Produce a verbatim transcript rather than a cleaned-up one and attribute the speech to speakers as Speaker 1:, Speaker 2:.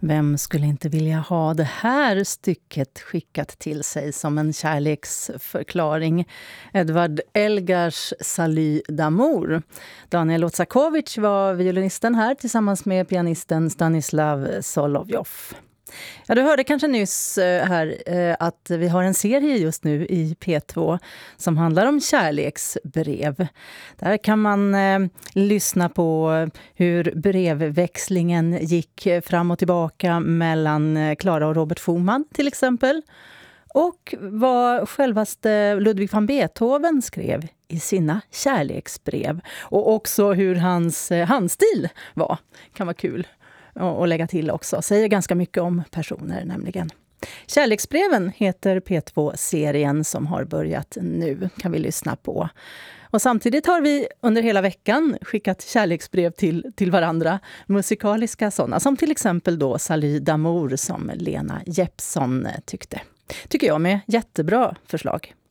Speaker 1: Vem skulle inte vilja ha det här stycket skickat till sig som en kärleksförklaring? Edvard Elgars Salut d'amour. Daniel Otsakovic var violinisten här tillsammans med pianisten Stanislav Solovjov. Ja, du hörde kanske nyss här att vi har en serie just nu i P två som handlar om kärleksbrev. Där kan man eh, lyssna på hur brevväxlingen gick fram och tillbaka mellan Clara och Robert Schumann till exempel. Och vad självaste Ludwig van Beethoven skrev i sina kärleksbrev. Och också hur hans eh, handstil var. Kan vara kul. Och lägga till också. Säger ganska mycket om personer nämligen. Kärleksbreven heter P två-serien som har börjat nu. Kan vi lyssna på. Och samtidigt har vi under hela veckan skickat kärleksbrev till, till varandra. Musikaliska sådana. Som till exempel då Salut d'amour som Lena Jeppsson tyckte. Tycker jag med jättebra förslag.